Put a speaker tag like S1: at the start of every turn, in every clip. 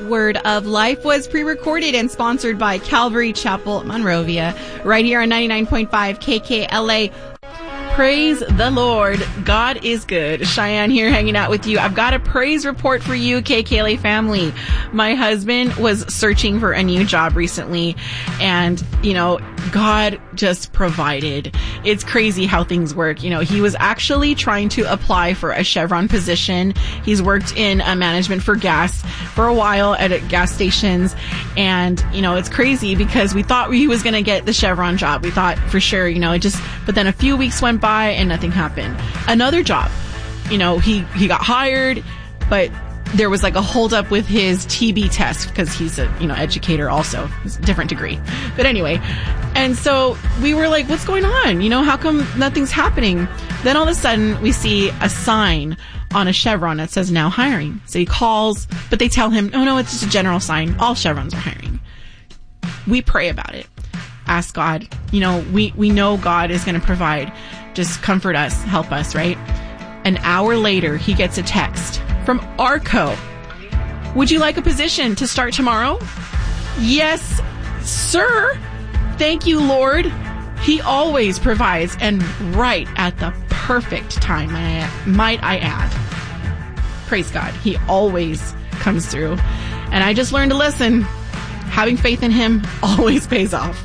S1: Word of Life was pre-recorded and sponsored by Calvary Chapel, Monrovia, right here on 99.5 KKLA. Praise the Lord. God is good. Cheyenne here hanging out with you. I've got a praise report for you, KKLA family. My husband was searching for a new job recently, and, God just provided. It's crazy how things work. He was actually trying to apply for a Chevron position. He's worked in management for gas for a while at gas stations. And, it's crazy because we thought he was going to get the Chevron job. We thought for sure, but then a few weeks went by and nothing happened. Another job, he got hired, but there was like a holdup with his TB test because he's a, educator also. It's a different degree. But anyway, and so we were like, what's going on? How come nothing's happening? Then all of a sudden we see a sign on a Chevron that says now hiring. So he calls, but they tell him, oh no, it's just a general sign. All Chevrons are hiring. We pray about it. Ask God, we know God is going to provide. Just comfort us, help us, right? An hour later, he gets a text from Arco. Would you like a position to start tomorrow? Yes, sir. Thank you, Lord. He always provides, and right at the perfect time, might I add. Praise God. He always comes through. And I just learned a lesson. Having faith in him always pays off.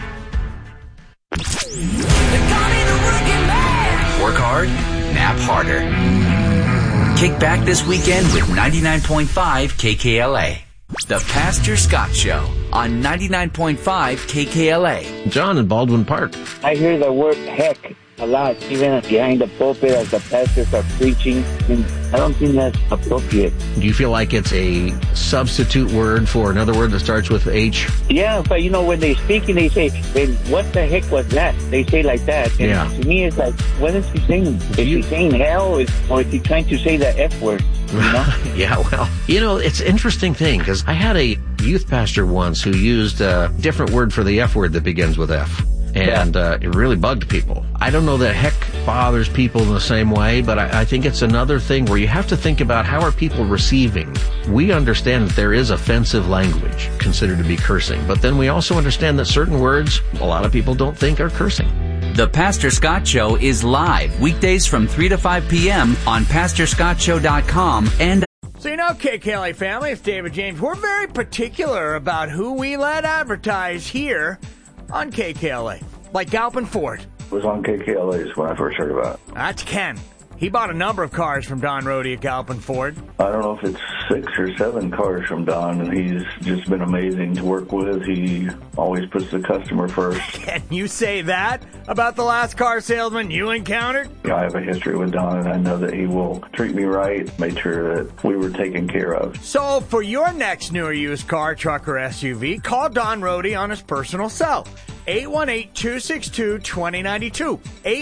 S2: Work hard, nap harder. Kick back this weekend with 99.5 KKLA. The Pastor Scott Show on 99.5 KKLA.
S3: John in Baldwin Park.
S4: I hear the word heck a lot, even behind the pulpit as the pastors are preaching, and I don't think that's appropriate.
S3: Do you feel like it's a substitute word for another word that starts with H?
S4: Yeah, but when they're speaking, they say, what the heck was that? They say like that. And
S3: yeah.
S4: To me, it's like, what is he saying? Is he saying hell, or is he trying to say the F word?
S3: Yeah, well, it's an interesting thing, because I had a youth pastor once who used a different word for the F word that begins with F. And it really bugged people. I don't know that heck bothers people in the same way, but I think it's another thing where you have to think about how are people receiving. We understand that there is offensive language considered to be cursing, but then we also understand that certain words a lot of people don't think are cursing.
S2: The Pastor Scott Show is live weekdays from 3 to 5 p.m. on PastorScottShow.com and
S5: So KKLA family, it's David James. We're very particular about who we let advertise here on KKLA, like Galpin Ford.
S6: It was on KKLA's when I first heard about it.
S5: That's Ken. He bought a number of cars from Don Rohde at Galpin Ford.
S6: I don't know if it's 6 or 7 cars from Don, and he's just been amazing to work with. He always puts the customer first.
S5: Can you say that about the last car salesman you encountered?
S6: I have a history with Don, and I know that he will treat me right, make sure that we were taken care of.
S5: So for your next new or used car, truck, or SUV, call Don Rohde on his personal cell. 818-262-2092.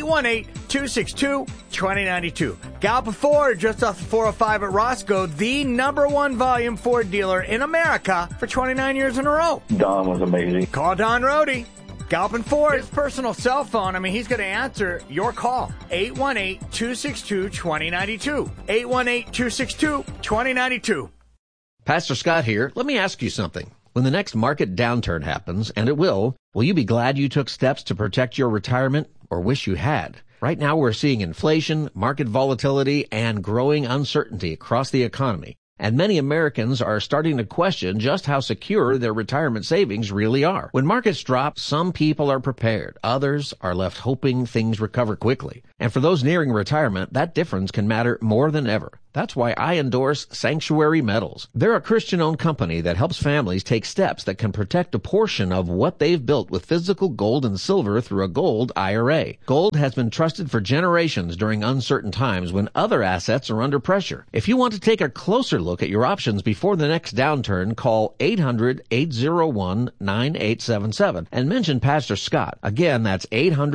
S5: 818-262-2092. Galpin Ford, just off the 405 at Roscoe, the #1 volume Ford dealer in America for 29 years in a row.
S6: Don was amazing.
S5: Call Don Rohde. Galpin Ford, his personal cell phone. He's going to answer your call. 818-262-2092. 818-262-2092.
S3: Pastor Scott here. Let me ask you something. When the next market downturn happens, and it will you be glad you took steps to protect your retirement or wish you had? Right now we're seeing inflation, market volatility, and growing uncertainty across the economy. And many Americans are starting to question just how secure their retirement savings really are. When markets drop, some people are prepared. Others are left hoping things recover quickly. And for those nearing retirement, that difference can matter more than ever. That's why I endorse Sanctuary Metals. They're a Christian-owned company that helps families take steps that can protect a portion of what they've built with physical gold and silver through a gold IRA. Gold has been trusted for generations during uncertain times when other assets are under pressure. If you want to take a closer look at your options before the next downturn, call 800-801-9877 and mention Pastor Scott. Again, that's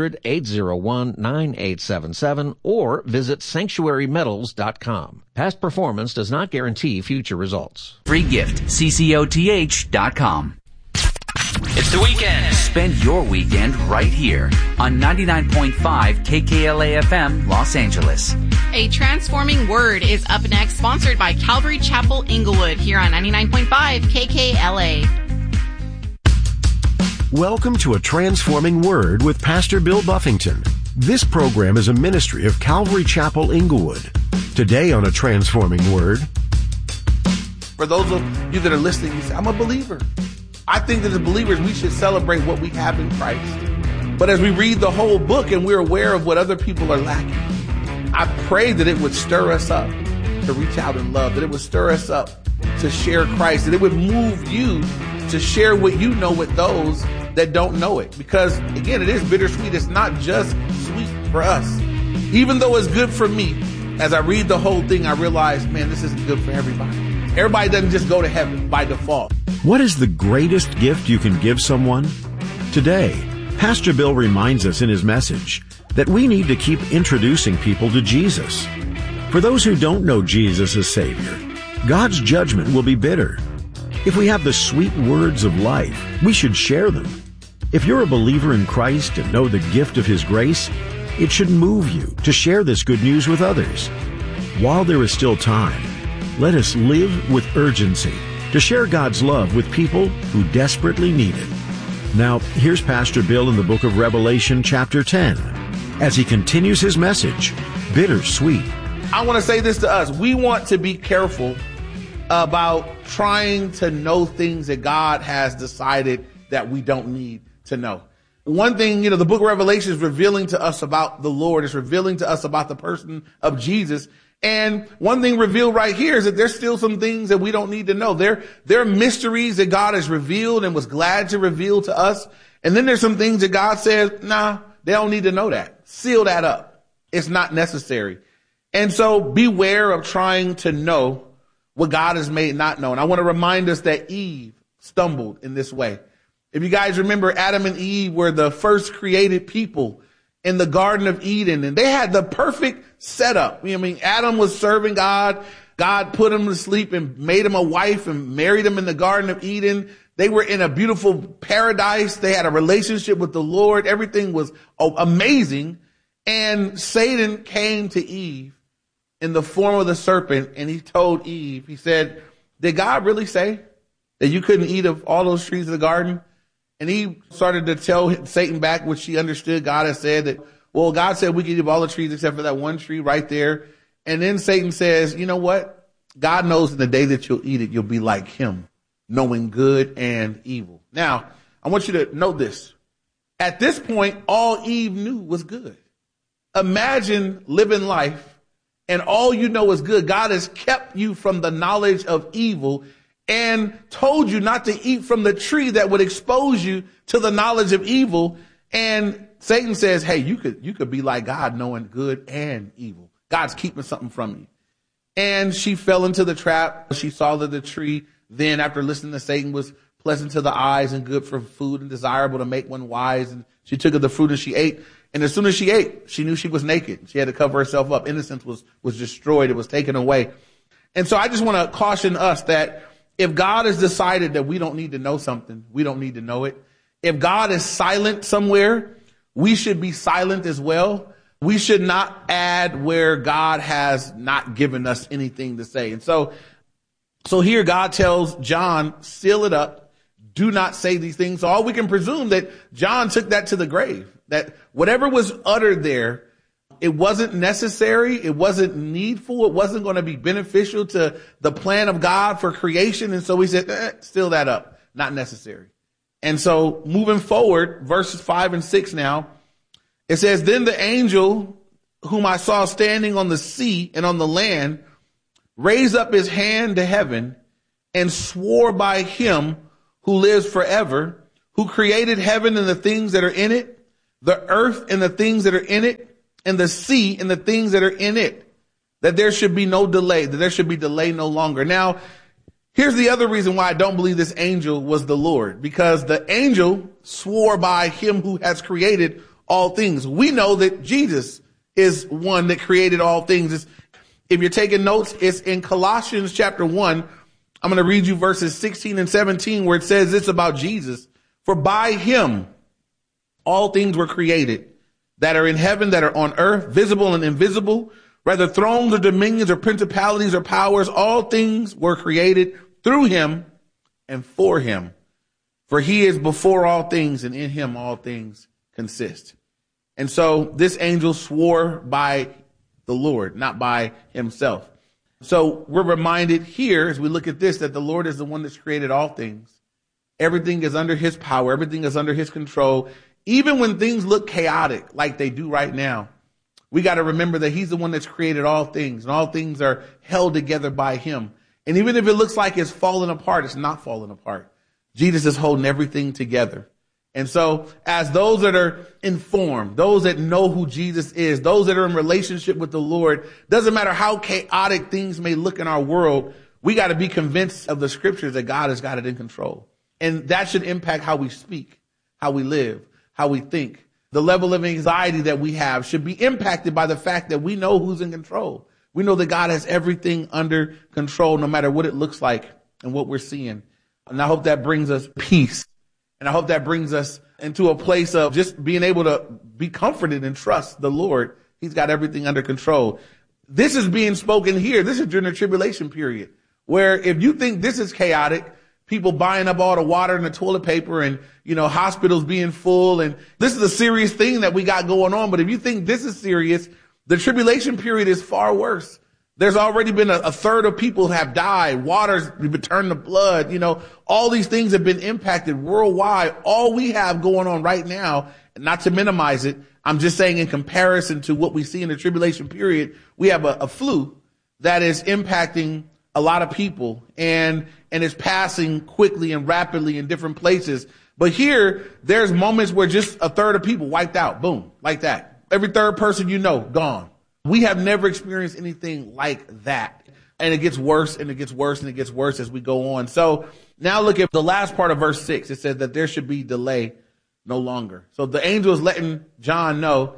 S3: 800-801-9877 or visit sanctuarymetals.com. Past performance does not guarantee future results.
S2: Free gift, CCOTH.com. It's the weekend. Spend your weekend right here on 99.5 KKLA FM, Los Angeles.
S1: A Transforming Word is up next, sponsored by Calvary Chapel Inglewood here on 99.5 KKLA.
S7: Welcome to A Transforming Word with Pastor Bill Buffington. This program is a ministry of Calvary Chapel Inglewood. Today on A Transforming Word.
S8: For those of you that are listening, you say, I'm a believer. I think that as believers, we should celebrate what we have in Christ. But as we read the whole book and we're aware of what other people are lacking, I pray that it would stir us up to reach out in love, that it would stir us up to share Christ, that it would move you to share what you know with those that don't know it. Because, again, it is bittersweet. It's not just sweet for us. Even though it's good for me, as I read the whole thing, I realize, man, this isn't good for everybody. Everybody doesn't just go to heaven by default.
S7: What is the greatest gift you can give someone? Today, Pastor Bill reminds us in his message that we need to keep introducing people to Jesus. For those who don't know Jesus as Savior, God's judgment will be bitter. If we have the sweet words of life, we should share them. If you're a believer in Christ and know the gift of His grace, it should move you to share this good news with others. While there is still time, let us live with urgency to share God's love with people who desperately need it. Now, here's Pastor Bill in the book of Revelation, chapter 10, as he continues his message, Bittersweet.
S8: I want to say this to us. We want to be careful about trying to know things that God has decided that we don't need to know. One thing, the book of Revelation is revealing to us about the Lord. It's revealing to us about the person of Jesus. And one thing revealed right here is that there's still some things that we don't need to know. There are mysteries that God has revealed and was glad to reveal to us. And then there's some things that God says, nah, they don't need to know that. Seal that up. It's not necessary. And so beware of trying to know what God has made not known. I want to remind us that Eve stumbled in this way. If you guys remember, Adam and Eve were the first created people in the Garden of Eden, and they had the perfect setup. I mean, Adam was serving God. God put him to sleep and made him a wife and married him in the Garden of Eden. They were in a beautiful paradise. They had a relationship with the Lord. Everything was amazing. And Satan came to Eve in the form of the serpent, and he told Eve, he said, did God really say that you couldn't eat of all those trees of the garden? And he started to tell Satan back what she understood. God had said that, well, God said we could eat of all the trees except for that one tree right there. And then Satan says, you know what? God knows in the day that you'll eat it, you'll be like him, knowing good and evil. Now, I want you to note this. At this point, all Eve knew was good. Imagine living life and all you know is good. God has kept you from the knowledge of evil and told you not to eat from the tree that would expose you to the knowledge of evil. And Satan says, hey, you could be like God, knowing good and evil. God's keeping something from you. And she fell into the trap. She saw that the tree then, after listening to Satan, was pleasant to the eyes and good for food and desirable to make one wise. And she took of the fruit and she ate. And as soon as she ate, she knew she was naked. She had to cover herself up. Innocence was destroyed. It was taken away. And so I just want to caution us that if God has decided that we don't need to know something, we don't need to know it. If God is silent somewhere, we should be silent as well. We should not add where God has not given us anything to say. And so here God tells John, seal it up. Do not say these things. So all we can presume that John took that to the grave, that whatever was uttered there, it wasn't necessary. It wasn't needful. It wasn't going to be beneficial to the plan of God for creation. And so he said, seal that up. Not necessary. And so moving forward, verses 5 and 6 now, it says, then the angel whom I saw standing on the sea and on the land raised up his hand to heaven and swore by him who lives forever, who created heaven and the things that are in it, the earth and the things that are in it, and the sea and the things that are in it, that there should be no delay, that there should be delay no longer. Now, here's the other reason why I don't believe this angel was the Lord, because the angel swore by him who has created all things. We know that Jesus is one that created all things. If you're taking notes, it's in Colossians chapter 1. I'm going to read you verses 16 and 17 where it says this about Jesus. For by him all things were created, that are in heaven, that are on earth, visible and invisible, whether thrones or dominions or principalities or powers, all things were created through him and for him. For he is before all things, and in him all things consist. And so this angel swore by the Lord, not by himself. So we're reminded here as we look at this that the Lord is the one that's created all things. Everything is under his power. Everything is under his control. Even when things look chaotic like they do right now, we got to remember that he's the one that's created all things, and all things are held together by him. And even if it looks like it's falling apart, it's not falling apart. Jesus is holding everything together. And so as those that are informed, those that know who Jesus is, those that are in relationship with the Lord, doesn't matter how chaotic things may look in our world, we got to be convinced of the scriptures that God has got it in control. And that should impact how we speak, how we live, how we think. The level of anxiety that we have should be impacted by the fact that we know who's in control. We know that God has everything under control, no matter what it looks like and what we're seeing. And I hope that brings us peace. And I hope that brings us into a place of just being able to be comforted and trust the Lord. He's got everything under control. This is being spoken here. This is during the tribulation period, where if you think this is chaotic, people buying up all the water and the toilet paper and, hospitals being full. And this is a serious thing that we got going on. But if you think this is serious, the tribulation period is far worse. There's already been a third of people have died. Water's been turned to blood. All these things have been impacted worldwide. All we have going on right now, not to minimize it, I'm just saying in comparison to what we see in the tribulation period, we have a flu that is impacting a lot of people and is passing quickly and rapidly in different places. But here, there's moments where just a third of people wiped out. Boom, like that. Every third person gone. We have never experienced anything like that. And it gets worse and it gets worse and it gets worse as we go on. So now look at the last part of verse 6. It says that there should be delay no longer. So the angel is letting John know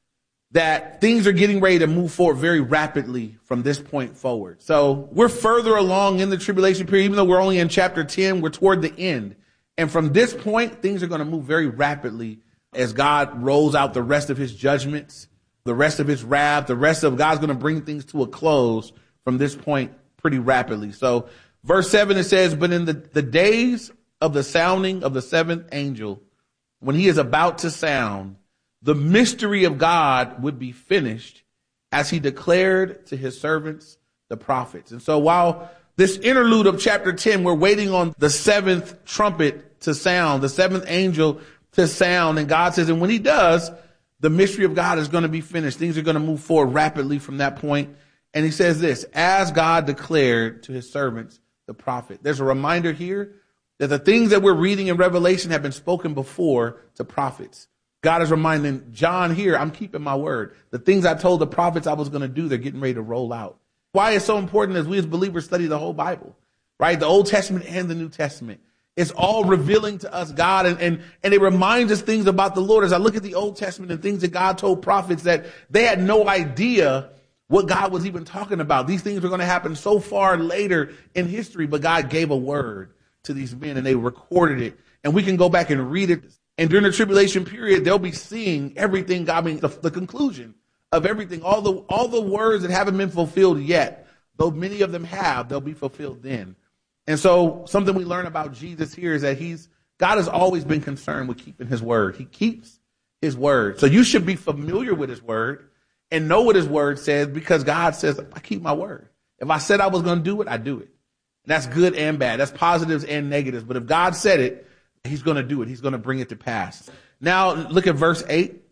S8: that things are getting ready to move forward very rapidly from this point forward. So we're further along in the tribulation period, even though we're only in chapter 10, we're toward the end. And from this point, things are going to move very rapidly as God rolls out the rest of his judgments, the rest of his wrath, the rest of God's going to bring things to a close from this point pretty rapidly. So verse 7, it says, but in the days of the sounding of the seventh angel, when he is about to sound, the mystery of God would be finished as he declared to his servants, the prophets. And so while this interlude of chapter 10, we're waiting on the seventh trumpet to sound, the seventh angel to sound. And God says, and when he does, the mystery of God is going to be finished. Things are going to move forward rapidly from that point. And he says this, as God declared to his servants, the prophet. There's a reminder here that the things that we're reading in Revelation have been spoken before to prophets. God is reminding John here, I'm keeping my word. The things I told the prophets I was going to do, they're getting ready to roll out. Why it's so important as we as believers study the whole Bible, right? The Old Testament and the New Testament. It's all revealing to us God, and it reminds us things about the Lord. As I look at the Old Testament and things that God told prophets that they had no idea what God was even talking about. These things were going to happen so far later in history, but God gave a word to these men and they recorded it. And we can go back and read it. And during the tribulation period, they'll be seeing everything, the conclusion of everything, all the words that haven't been fulfilled yet, though many of them have, they'll be fulfilled then. And so something we learn about Jesus here is that God has always been concerned with keeping his word. He keeps his word. So you should be familiar with his word and know what his word says, because God says, I keep my word. If I said I was going to do it, I do it. And that's good and bad. That's positives and negatives. But if God said it, he's going to do it. He's going to bring it to pass. Now look at verse 8.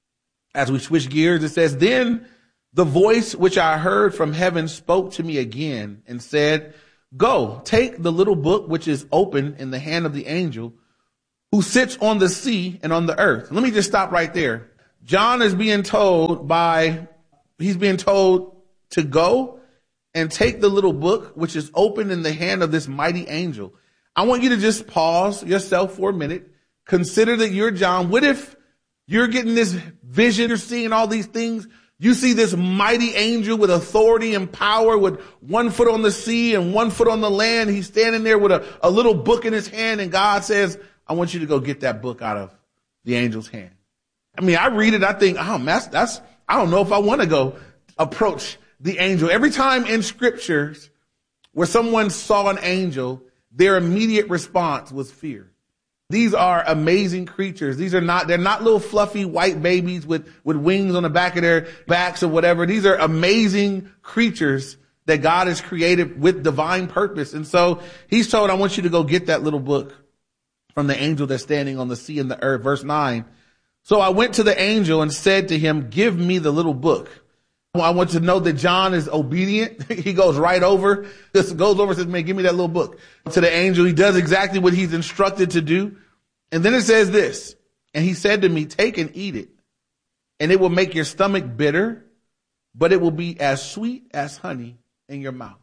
S8: As we switch gears, it says, then the voice which I heard from heaven spoke to me again and said, go, take the little book which is open in the hand of the angel who sits on the sea and on the earth. Let me just stop right there. John is being told he's being told to go and take the little book which is open in the hand of this mighty angel. I want you to just pause yourself for a minute. Consider that you're John. What if you're getting this vision, you're seeing all these things? You see this mighty angel with authority and power, with 1 foot on the sea and 1 foot on the land. He's standing there with a little book in his hand, and God says, I want you to go get that book out of the angel's hand. I mean, I read it, I think, oh, that's I don't know if I want to go approach the angel. Every time in scriptures where someone saw an angel, their immediate response was fear. These are amazing creatures. They're not little fluffy white babies with wings on the back of their backs or whatever. These are amazing creatures that God has created with divine purpose. And so he's told, I want you to go get that little book from the angel that's standing on the sea and the earth. Verse 9. So I went to the angel and said to him, give me the little book. I want to know that John is obedient. He goes right over, just goes over and says, man, give me that little book. To the angel, he does exactly what he's instructed to do. And then it says this, and he said to me, take and eat it, and it will make your stomach bitter, but it will be as sweet as honey in your mouth.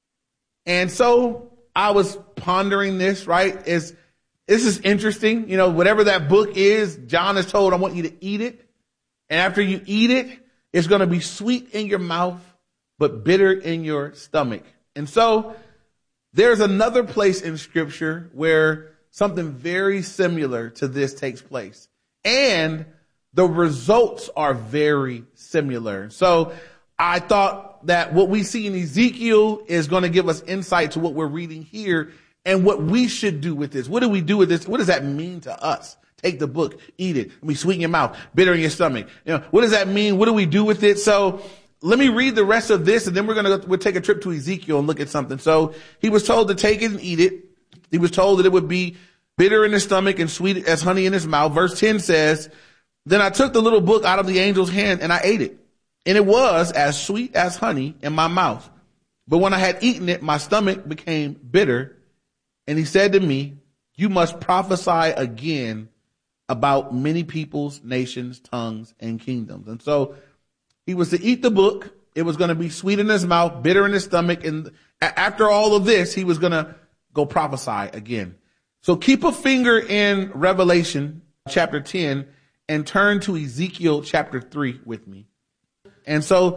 S8: And so I was pondering this, right? This is interesting. You know, whatever that book is, John is told, I want you to eat it. And after you eat it, it's going to be sweet in your mouth, but bitter in your stomach. And so there's another place in scripture where something very similar to this takes place. And the results are very similar. So I thought that what we see in Ezekiel is going to give us insight to what we're reading here and what we should do with this. What do we do with this? What does that mean to us? Take the book, eat it. It'll be sweet in your mouth, bitter in your stomach. You know, what does that mean? What do we do with it? So let me read the rest of this, and then we'll take a trip to Ezekiel and look at something. So he was told to take it and eat it. He was told that it would be bitter in his stomach and sweet as honey in his mouth. Verse 10 says, then I took the little book out of the angel's hand and I ate it. And it was as sweet as honey in my mouth. But when I had eaten it, my stomach became bitter. And he said to me, you must prophesy again about many peoples, nations, tongues, and kingdoms. And so he was to eat the book. It was going to be sweet in his mouth, bitter in his stomach. And after all of this, he was going to go prophesy again. So keep a finger in Revelation chapter 10 and turn to Ezekiel chapter 3 with me. And so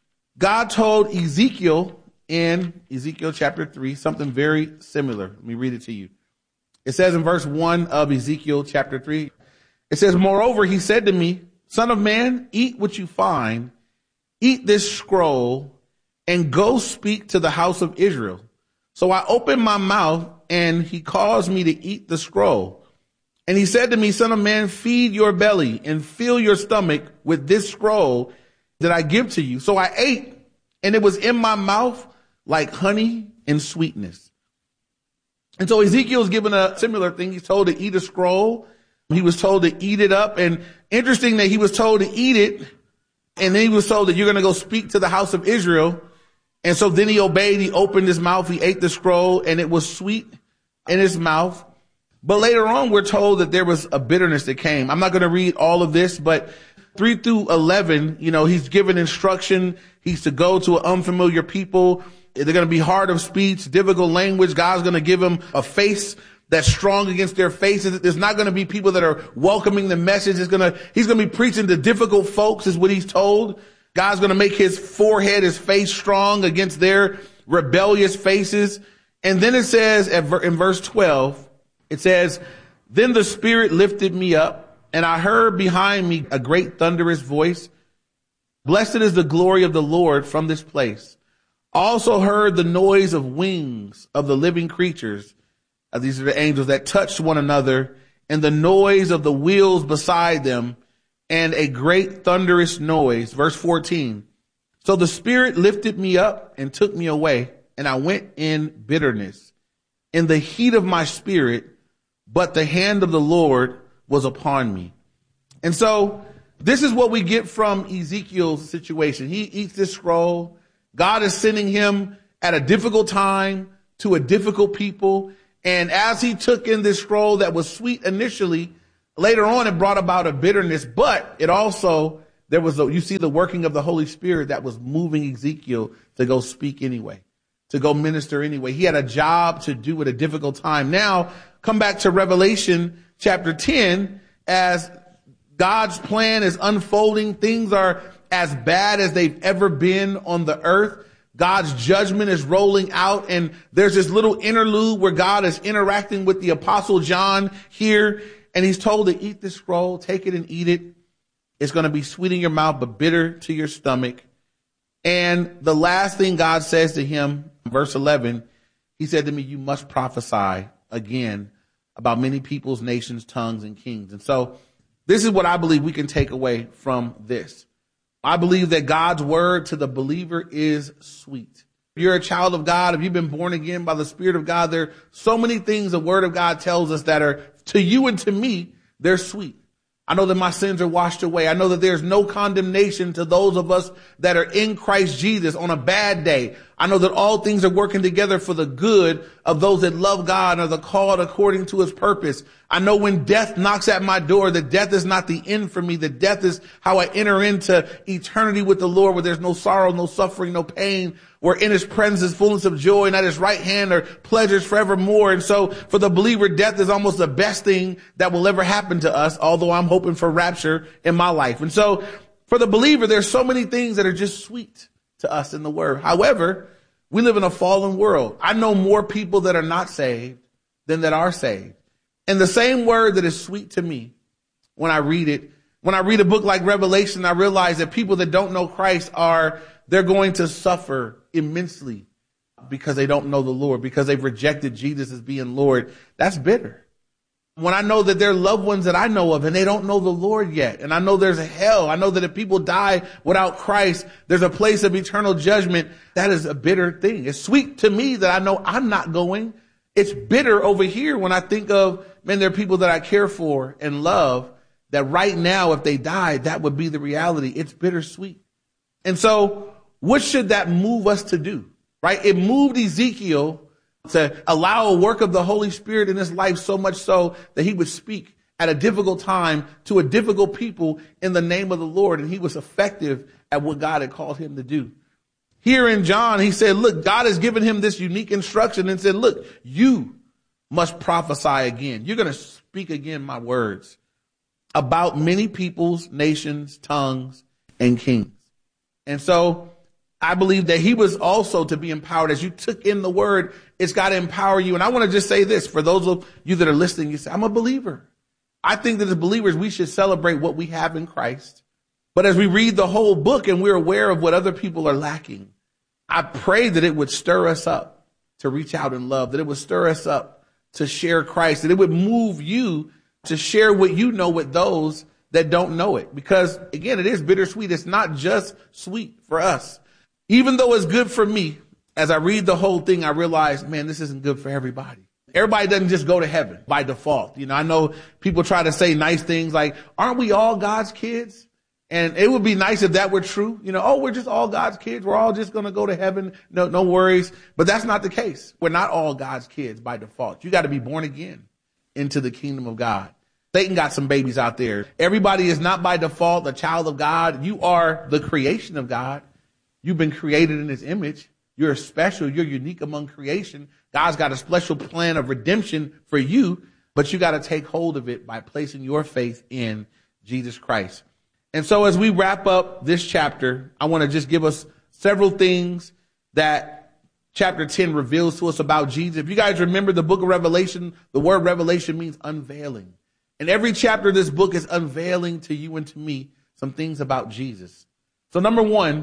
S8: God told Ezekiel in Ezekiel chapter 3 something very similar. Let me read it to you. It says in verse 1 of Ezekiel chapter 3, it says, moreover, he said to me, son of man, eat what you find, eat this scroll, and go speak to the house of Israel. So I opened my mouth, and he caused me to eat the scroll. And he said to me, son of man, feed your belly and fill your stomach with this scroll that I give to you. So I ate, and it was in my mouth like honey and sweetness. And so Ezekiel is given a similar thing. He's told to eat a scroll. He was told to eat it up. And interesting that he was told to eat it, and then he was told that you're going to go speak to the house of Israel. And so then he obeyed. He opened his mouth. He ate the scroll, and it was sweet in his mouth. But later on, we're told that there was a bitterness that came. I'm not going to read all of this, but 3 through 11, he's given instruction. He's to go to an unfamiliar people. They're going to be hard of speech, difficult language. God's going to give him a face that's strong against their faces. There's not going to be people that are welcoming the message. He's going to be preaching to difficult folks is what he's told. God's going to make his forehead, his face strong against their rebellious faces. And then it says in verse 12, it says, then the Spirit lifted me up, and I heard behind me a great thunderous voice. Blessed is the glory of the Lord from this place. I also heard the noise of wings of the living creatures. These are the angels that touched one another, and the noise of the wheels beside them, and a great thunderous noise. Verse 14. So the Spirit lifted me up and took me away, and I went in bitterness, in the heat of my spirit, but the hand of the Lord was upon me. And so this is what we get from Ezekiel's situation. He eats this scroll. God is sending him at a difficult time to a difficult people. And as he took in this scroll that was sweet initially, later on it brought about a bitterness, but it also, you see the working of the Holy Spirit that was moving Ezekiel to go speak anyway, to go minister anyway. He had a job to do at a difficult time. Now, come back to Revelation chapter 10, as God's plan is unfolding. Things are as bad as they've ever been on the earth. God's judgment is rolling out, and there's this little interlude where God is interacting with the Apostle John here, and he's told to eat this scroll, take it and eat it. It's going to be sweet in your mouth, but bitter to your stomach. And the last thing God says to him, verse 11, he said to me, you must prophesy again about many peoples, nations, tongues, and kings. And so this is what I believe we can take away from this. I believe that God's word to the believer is sweet. If you're a child of God, if you've been born again by the Spirit of God, there are so many things the word of God tells us that are, to you and to me, they're sweet. I know that my sins are washed away. I know that there's no condemnation to those of us that are in Christ Jesus on a bad day. I know that all things are working together for the good of those that love God and are the called according to his purpose. I know when death knocks at my door, that death is not the end for me. That death is how I enter into eternity with the Lord, where there's no sorrow, no suffering, no pain, where in his presence is fullness of joy, and at his right hand are pleasures forevermore. And so for the believer, death is almost the best thing that will ever happen to us, although I'm hoping for rapture in my life. And so for the believer, there's so many things that are just sweet to us in the word. However, we live in a fallen world. I know more people that are not saved than that are saved. And the same word that is sweet to me when I read it, when I read a book like Revelation, I realize that people that don't know Christ they're going to suffer immensely because they don't know the Lord, because they've rejected Jesus as being Lord. That's bitter. When I know that there are loved ones that I know of and they don't know the Lord yet, and I know there's a hell, I know that if people die without Christ, there's a place of eternal judgment, that is a bitter thing. It's sweet to me that I know I'm not going. It's bitter over here when I think of, man, there are people that I care for and love that right now, if they died, that would be the reality. It's bittersweet. And so what should that move us to do, right? It moved Ezekiel to allow a work of the Holy Spirit in his life, so much so that he would speak at a difficult time to a difficult people in the name of the Lord. And he was effective at what God had called him to do. Here in John, he said, look, God has given him this unique instruction and said, look, you must prophesy again. You're going to speak again my words about many peoples, nations, tongues, and kings. And so I believe that he was also to be empowered. As you took in the word, it's got to empower you. And I want to just say this for those of you that are listening. You say, I'm a believer. I think that as believers, we should celebrate what we have in Christ. But as we read the whole book and we're aware of what other people are lacking, I pray that it would stir us up to reach out in love, that it would stir us up to share Christ, that it would move you to share what you know with those that don't know it. Because again, it is bittersweet. It's not just sweet for us. Even though it's good for me, as I read the whole thing, I realize, man, this isn't good for everybody. Everybody doesn't just go to heaven by default. You know, I know people try to say nice things like, aren't we all God's kids? And it would be nice if that were true. You know, oh, we're just all God's kids. We're all just going to go to heaven. No worries. But that's not the case. We're not all God's kids by default. You got to be born again into the kingdom of God. Satan got some babies out there. Everybody is not by default a child of God. You are the creation of God. You've been created in his image. You're special. You're unique among creation. God's got a special plan of redemption for you, but you got to take hold of it by placing your faith in Jesus Christ. And so as we wrap up this chapter, I want to just give us several things that chapter 10 reveals to us about Jesus. If you guys remember the book of Revelation, the word revelation means unveiling. And every chapter of this book is unveiling to you and to me some things about Jesus. So number one,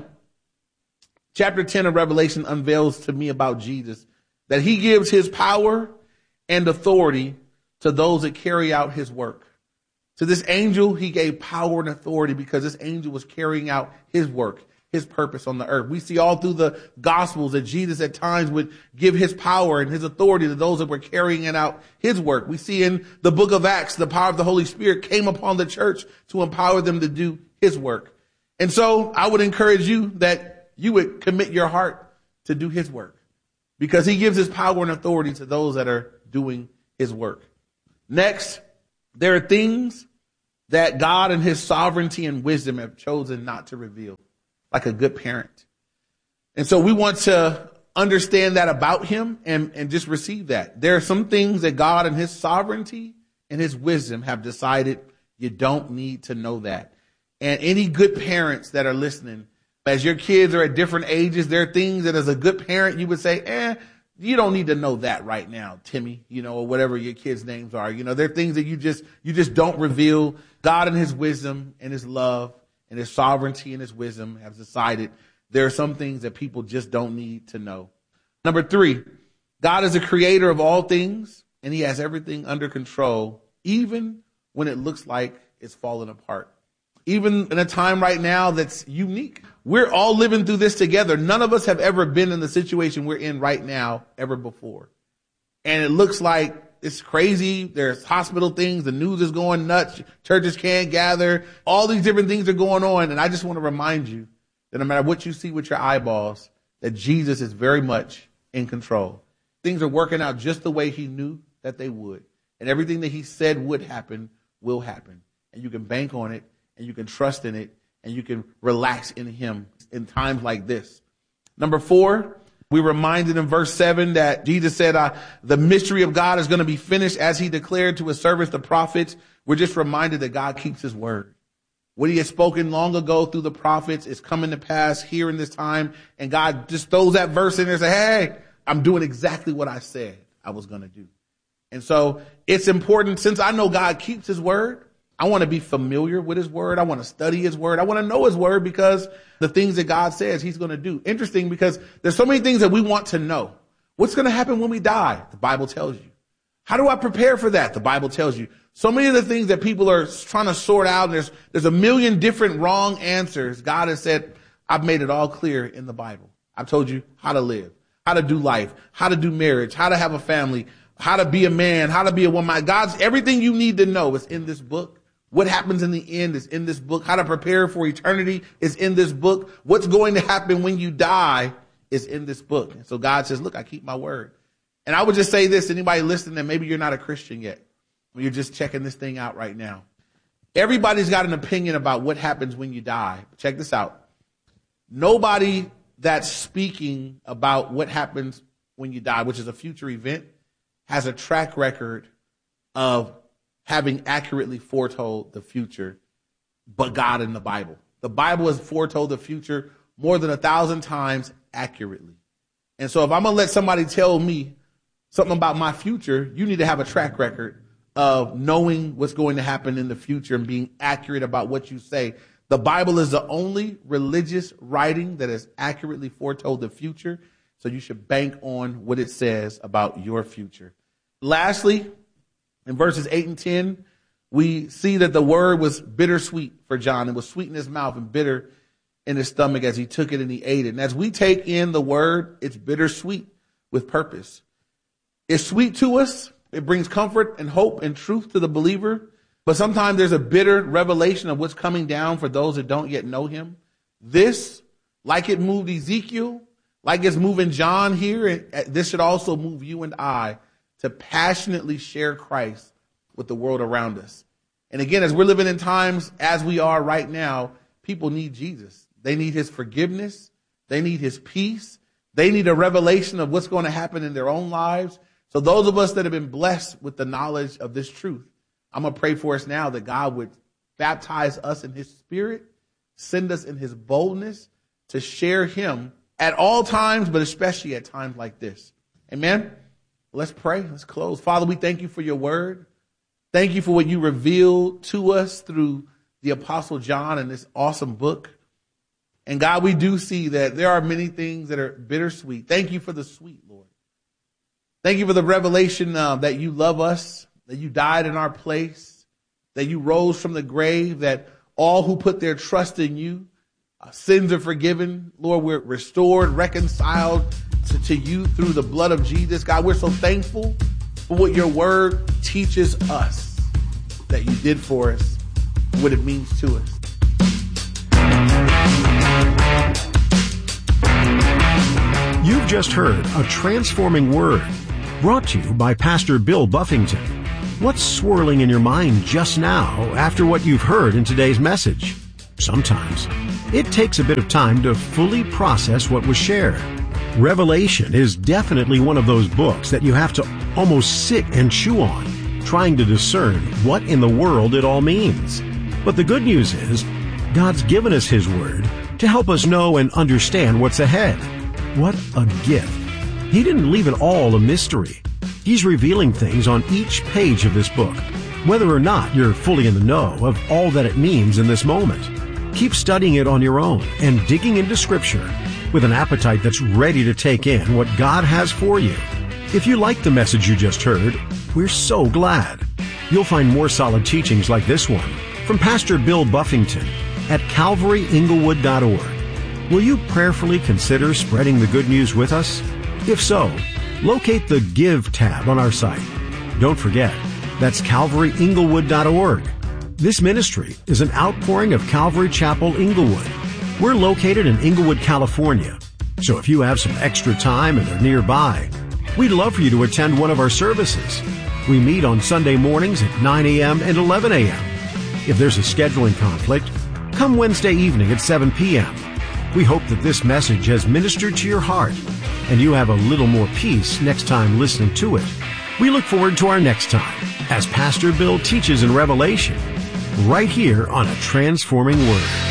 S8: chapter 10 of Revelation unveils to me about Jesus that he gives his power and authority to those that carry out his work. To this angel, he gave power and authority because this angel was carrying out his work, his purpose on the earth. We see all through the Gospels that Jesus at times would give his power and his authority to those that were carrying out his work. We see in the book of Acts, the power of the Holy Spirit came upon the church to empower them to do his work. And so I would encourage you that you would commit your heart to do his work because he gives his power and authority to those that are doing his work. Next, there are things that God in his sovereignty and wisdom have chosen not to reveal, like a good parent. And so we want to understand that about him and just receive that. There are some things that God in his sovereignty and his wisdom have decided you don't need to know that. And any good parents that are listening, As your kids are at different ages, there are things that as a good parent, you would say, you don't need to know that right now, Timmy, or whatever your kids' names are. There are things that you just don't reveal. God in his wisdom and his love and his sovereignty and his wisdom have decided there are some things that people just don't need to know. Number 3, God is the creator of all things, and he has everything under control, even when it looks like it's falling apart. Even in a time right now that's unique. We're all living through this together. None of us have ever been in the situation we're in right now ever before. And it looks like it's crazy. There's hospital things. The news is going nuts. Churches can't gather. All these different things are going on. And I just want to remind you that no matter what you see with your eyeballs, that Jesus is very much in control. Things are working out just the way he knew that they would. And everything that he said would happen will happen. And you can bank on it. And you can trust in it, and you can relax in him in times like this. Number 4, we're reminded in verse 7 that Jesus said the mystery of God is going to be finished as he declared to his servants, the prophets. We're just reminded that God keeps his word. What he had spoken long ago through the prophets is coming to pass here in this time, and God just throws that verse in there and says, hey, I'm doing exactly what I said I was going to do. And so it's important, since I know God keeps his word, I want to be familiar with his word. I want to study his word. I want to know his word because the things that God says he's going to do. Interesting, because there's so many things that we want to know. What's going to happen when we die? The Bible tells you. How do I prepare for that? The Bible tells you. So many of the things that people are trying to sort out, there's a million different wrong answers. God has said, I've made it all clear in the Bible. I've told you how to live, how to do life, how to do marriage, how to have a family, how to be a man, how to be a woman. God's everything you need to know is in this book. What happens in the end is in this book. How to prepare for eternity is in this book. What's going to happen when you die is in this book. And so God says, look, I keep my word. And I would just say this, anybody listening that maybe you're not a Christian yet, or you're just checking this thing out right now. Everybody's got an opinion about what happens when you die. Check this out. Nobody that's speaking about what happens when you die, which is a future event, has a track record of having accurately foretold the future, but God in the Bible. The Bible has foretold the future more than 1,000 times accurately. And so if I'm going to let somebody tell me something about my future, you need to have a track record of knowing what's going to happen in the future and being accurate about what you say. The Bible is the only religious writing that has accurately foretold the future, so you should bank on what it says about your future. Lastly, in verses 8 and 10, we see that the word was bittersweet for John. It was sweet in his mouth and bitter in his stomach as he took it and he ate it. And as we take in the word, it's bittersweet with purpose. It's sweet to us. It brings comfort and hope and truth to the believer. But sometimes there's a bitter revelation of what's coming down for those that don't yet know him. This, like it moved Ezekiel, like it's moving John here, this should also move you and I to passionately share Christ with the world around us. And again, as we're living in times as we are right now, people need Jesus. They need his forgiveness. They need his peace. They need a revelation of what's going to happen in their own lives. So those of us that have been blessed with the knowledge of this truth, I'm going to pray for us now that God would baptize us in his spirit, send us in his boldness to share him at all times, but especially at times like this. Amen. Let's pray. Let's close. Father, we thank you for your word. Thank you for what you revealed to us through the Apostle John in this awesome book. And God, we do see that there are many things that are bittersweet. Thank you for the sweet, Lord. Thank you for the revelation that you love us, that you died in our place, that you rose from the grave, that all who put their trust in you, sins are forgiven. Lord, we're restored, reconciled to you through the blood of Jesus. God, we're so thankful for what your word teaches us that you did for us, what it means to us.
S7: You've just heard a transforming word brought to you by Pastor Bill Buffington. What's swirling in your mind just now after what you've heard in today's message? Sometimes it takes a bit of time to fully process what was shared. Revelation is definitely one of those books that you have to almost sit and chew on, trying to discern what in the world it all means. But the good news is, God's given us his word, to help us know and understand what's ahead. What a gift. He didn't leave it all a mystery. He's revealing things on each page of this book, whether or not you're fully in the know of all that it means in this moment. Keep studying it on your own and digging into Scripture with an appetite that's ready to take in what God has for you. If you like the message you just heard, we're so glad. You'll find more solid teachings like this one from Pastor Bill Buffington at calvaryinglewood.org. Will you prayerfully consider spreading the good news with us? If so, locate the Give tab on our site. Don't forget, that's calvaryinglewood.org. This ministry is an outpouring of Calvary Chapel Inglewood. We're located in Inglewood, California, so if you have some extra time and are nearby, we'd love for you to attend one of our services. We meet on Sunday mornings at 9 a.m. and 11 a.m. If there's a scheduling conflict, come Wednesday evening at 7 p.m. We hope that this message has ministered to your heart and you have a little more peace next time listening to it. We look forward to our next time as Pastor Bill teaches in Revelation, right here on A Transforming Word.